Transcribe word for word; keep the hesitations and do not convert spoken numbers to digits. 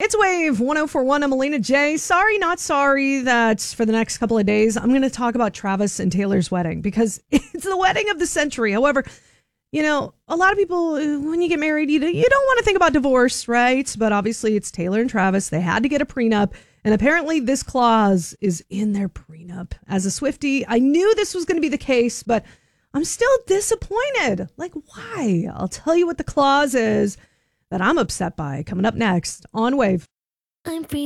It's Wave one oh four point one. I'm Melina J. Sorry, not sorry that for the next couple of days, I'm going to talk about Travis and Taylor's wedding because it's the wedding of the century. However, you know, a lot of people, when you get married, you, you don't want to think about divorce, right? But obviously it's Taylor and Travis. They had to get a prenup. And apparently this clause is in their prenup. As a Swiftie, I knew this was going to be the case, but I'm still disappointed. Like, why? I'll tell you what the clause is that I'm upset by coming up next on Wave. I'm free.